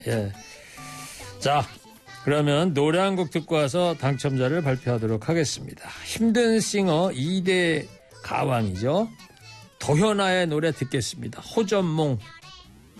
예. 자, 그러면 노래 한 곡 듣고 와서 당첨자를 발표하도록 하겠습니다. 힘든 싱어 2대 가왕이죠. 도현아의 노래 듣겠습니다. 호전몽.